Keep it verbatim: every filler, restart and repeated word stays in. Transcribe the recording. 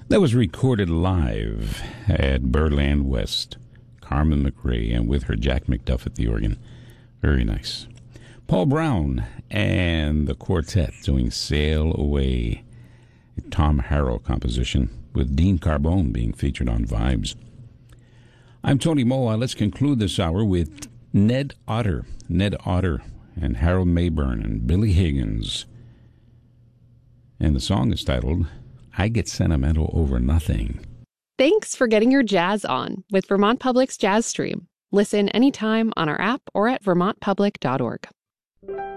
That was recorded live at Burland West. Carmen McRae, and with her Jack McDuff at the organ. Very nice. Paul Brown and the quartet doing Sail Away, a Tom Harrell composition, with Dean Carbone being featured on Vibes. I'm Tony Moa. Let's conclude this hour with Ned Otter. Ned Otter and Harold Mayburn and Billy Higgins. And the song is titled, I Get Sentimental Over Nothing. Thanks for getting your jazz on with Vermont Public's Jazz Stream. Listen anytime on our app or at vermont public dot org.